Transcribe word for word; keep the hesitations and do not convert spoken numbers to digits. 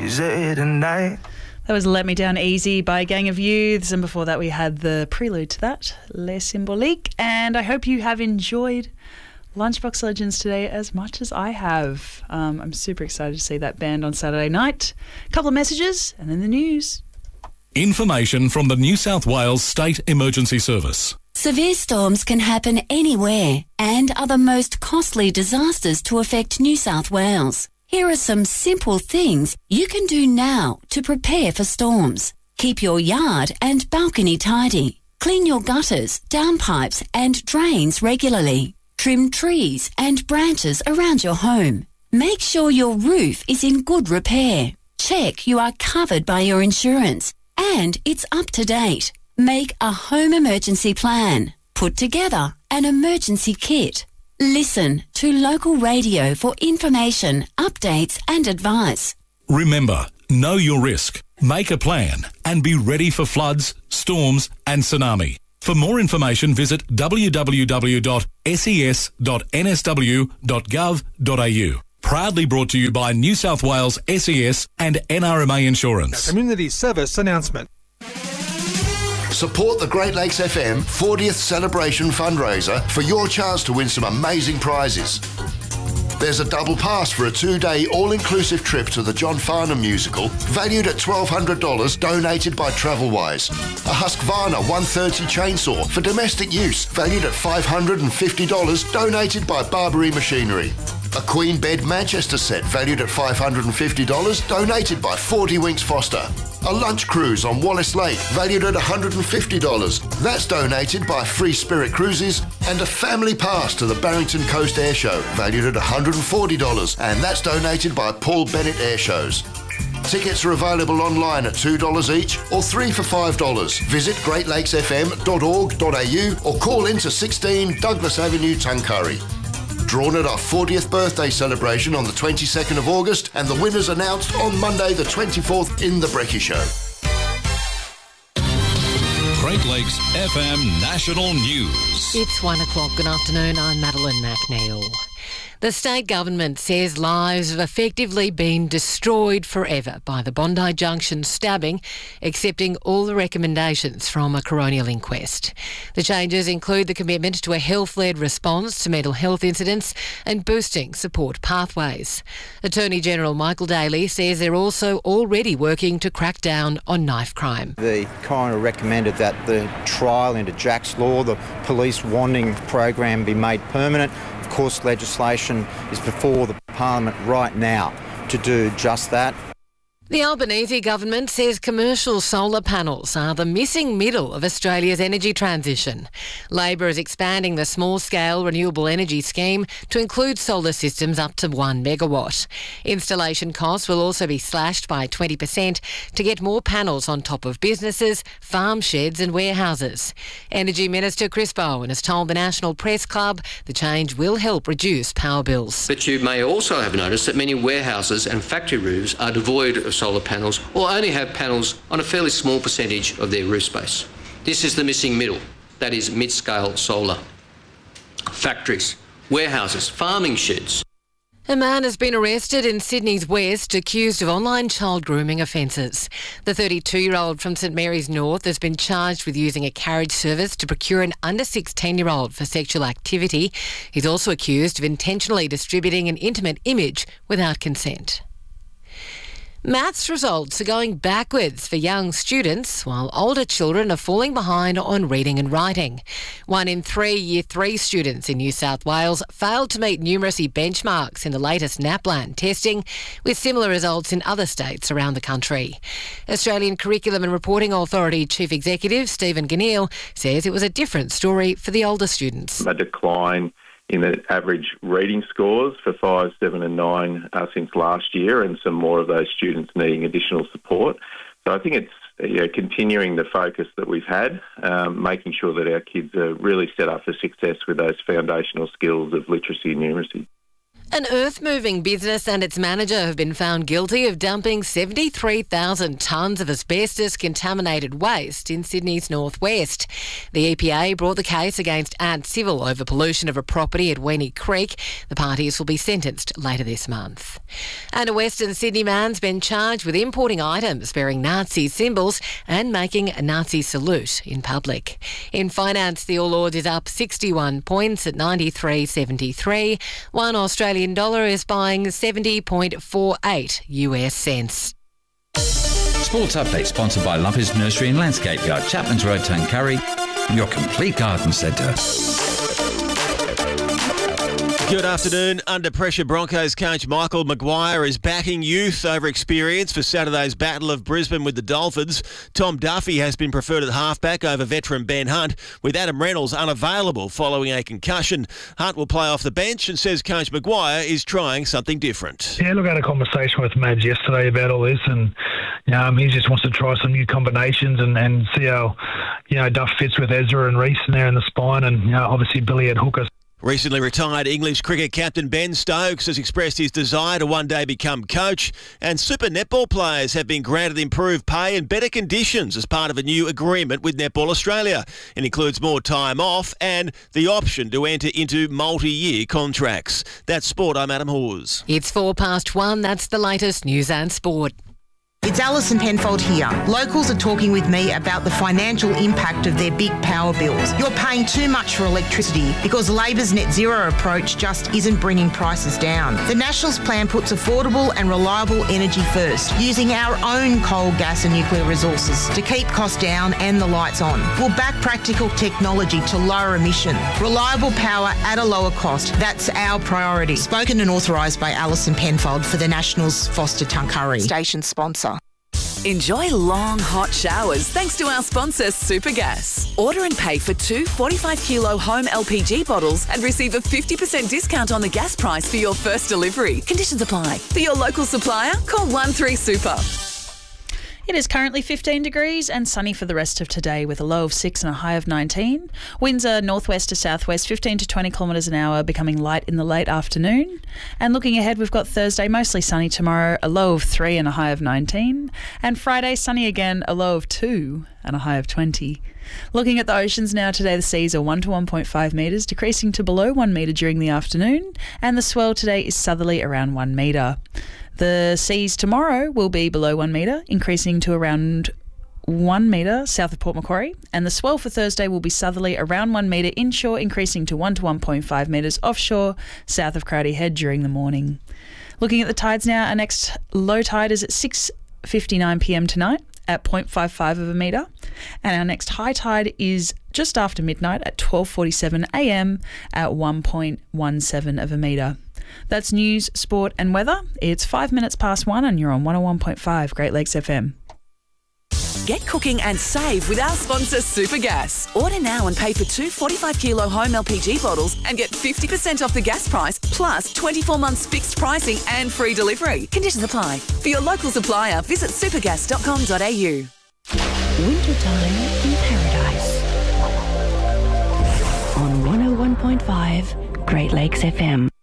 easy tonight. That was Let Me Down Easy by Gang of Youths, and before that we had the prelude to that, Les Symboliques, and I hope you have enjoyed Lunchbox Legends today as much as I have. Um, I'm super excited to see that band on Saturday night. A couple of messages and then the news. Information from the New South Wales State Emergency Service. Severe storms can happen anywhere and are the most costly disasters to affect New South Wales. Here are some simple things you can do now to prepare for storms. Keep your yard and balcony tidy. Clean your gutters, downpipes and drains regularly. Trim trees and branches around your home. Make sure your roof is in good repair. Check you are covered by your insurance and it's up to date. Make a home emergency plan. Put together an emergency kit. Listen to local radio for information, updates and advice. Remember, know your risk, make a plan and be ready for floods, storms and tsunami. For more information, visit w w w dot s e s dot n s w dot gov dot a u. Proudly brought to you by New South Wales S E S and N R M A Insurance. Community service announcement. Support the Great Lakes F M fortieth Celebration fundraiser for your chance to win some amazing prizes. There's a double pass for a two-day all-inclusive trip to the John Farnham musical, valued at twelve hundred dollars, donated by Travelwise. A Husqvarna one thirty chainsaw for domestic use, valued at five hundred fifty dollars, donated by Barbary Machinery. A Queen Bed Manchester set, valued at five hundred fifty dollars, donated by forty Winks Foster. A lunch cruise on Wallace Lake, valued at one hundred fifty dollars. That's donated by Free Spirit Cruises. And a family pass to the Barrington Coast Air Show, valued at one hundred forty dollars. And that's donated by Paul Bennett Air Shows. Tickets are available online at two dollars each or three for five dollars. Visit great lakes f m dot org dot a u or call in to sixteen Douglas Avenue, Tuncurry. Drawn at our fortieth birthday celebration on the twenty-second of August, and the winners announced on Monday the twenty-fourth in The Brekkie Show. Great Lakes F M National News. It's one o'clock. Good afternoon. I'm Madeline McNeil. The state government says lives have effectively been destroyed forever by the Bondi Junction stabbing, accepting all the recommendations from a coronial inquest. The changes include the commitment to a health-led response to mental health incidents and boosting support pathways. Attorney General Michael Daly says they're also already working to crack down on knife crime. The coroner recommended that the trial into Jack's Law, the police wanting program, be made permanent. Of course, legislation is before the Parliament right now to do just that. The Albanese government says commercial solar panels are the missing middle of Australia's energy transition. Labor is expanding the small-scale renewable energy scheme to include solar systems up to one megawatt. Installation costs will also be slashed by twenty percent to get more panels on top of businesses, farm sheds and warehouses. Energy Minister Chris Bowen has told the National Press Club the change will help reduce power bills. But you may also have noticed that many warehouses and factory roofs are devoid of solar panels or only have panels on a fairly small percentage of their roof space. This is the missing middle, that is mid-scale solar. Factories, warehouses, farming sheds. A man has been arrested in Sydney's West accused of online child grooming offences. The thirty-two-year-old from St Mary's North has been charged with using a carriage service to procure an under sixteen-year-old for sexual activity. He's also accused of intentionally distributing an intimate image without consent. Maths results are going backwards for young students, while older children are falling behind on reading and writing. One in three Year three students in New South Wales failed to meet numeracy benchmarks in the latest NAPLAN testing, with similar results in other states around the country. Australian Curriculum and Reporting Authority Chief Executive Stephen Ganneil says it was a different story for the older students. A decline in the average reading scores for five, seven and nine uh, since last year, and some more of those students needing additional support. So I think it's you know, continuing the focus that we've had, um, making sure that our kids are really set up for success with those foundational skills of literacy and numeracy. An earth-moving business and its manager have been found guilty of dumping seventy-three thousand tonnes of asbestos-contaminated waste in Sydney's northwest. The E P A brought the case against Ant Civil over pollution of a property at Weenie Creek. The parties will be sentenced later this month. And a Western Sydney man's been charged with importing items bearing Nazi symbols and making a Nazi salute in public. In finance, the All Ords is up sixty-one points at ninety-three seventy-three. One Australian dollar is buying seventy point four eight U S cents. Sports Update sponsored by Lumpers Nursery and Landscape Yard, Chapman's Road, Tuncurry, your complete garden centre. Good afternoon. Under pressure, Broncos coach Michael Maguire is backing youth over experience for Saturday's Battle of Brisbane with the Dolphins. Tom Duffy has been preferred at halfback over veteran Ben Hunt, with Adam Reynolds unavailable following a concussion. Hunt will play off the bench and says coach Maguire is trying something different. Yeah, look, I had a conversation with Mads yesterday about all this, and um, he just wants to try some new combinations and, and see how, you know, Duff fits with Ezra and Reece in there in the spine, and, you know, obviously Billy at hooker. Recently retired English cricket captain Ben Stokes has expressed his desire to one day become coach, and super netball players have been granted improved pay and better conditions as part of a new agreement with Netball Australia. It includes more time off and the option to enter into multi-year contracts. That's sport. I'm Adam Hawes. It's four past one. That's the latest news and sport. It's Alison Penfold here. Locals are talking with me about the financial impact of their big power bills. You're paying too much for electricity because Labor's net zero approach just isn't bringing prices down. The Nationals plan puts affordable and reliable energy first, using our own coal, gas and nuclear resources to keep costs down and the lights on. We'll back practical technology to lower emission. Reliable power at a lower cost. That's our priority. Spoken and authorised by Alison Penfold for the Nationals Foster Tuncurry. Station sponsor. Enjoy long, hot showers thanks to our sponsor, Supergas. Order and pay for two forty-five kilo home L P G bottles and receive a fifty percent discount on the gas price for your first delivery. Conditions apply. For your local supplier, call one three super. It is currently fifteen degrees and sunny for the rest of today with a low of six and a high of nineteen. Winds are northwest to southwest, fifteen to twenty kilometres an hour, becoming light in the late afternoon. And looking ahead, we've got Thursday mostly sunny tomorrow, a low of three and a high of nineteen. And Friday sunny again, a low of two and a high of twenty. Looking at the oceans now today, the seas are one to one point five metres, decreasing to below one metre during the afternoon. And the swell today is southerly around one metre. The seas tomorrow will be below one metre, increasing to around one metre south of Port Macquarie, and the swell for Thursday will be southerly around one metre inshore, increasing to one to one point five metres offshore south of Crowdy Head during the morning. Looking at the tides now, our next low tide is at six fifty-nine p m tonight at zero point five five of a metre, and our next high tide is just after midnight at twelve forty-seven a m at one point one seven of a metre. That's news, sport and weather. It's five minutes past one and you're on one oh one point five Great Lakes F M. Get cooking and save with our sponsor, Supergas. Order now and pay for two forty-five kilo home L P G bottles and get fifty percent off the gas price, plus twenty-four months fixed pricing and free delivery. Conditions apply. For your local supplier, visit supergas dot com dot a u. Wintertime in Paradise. On one oh one point five Great Lakes F M.